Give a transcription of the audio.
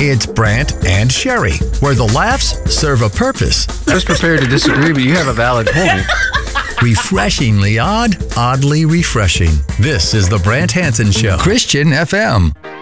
It's Brant and Sherry, where the laughs serve a purpose. I was prepared to disagree, but you have a valid point. Refreshingly odd, oddly refreshing. This is the Brant Hansen Show. Christian FM.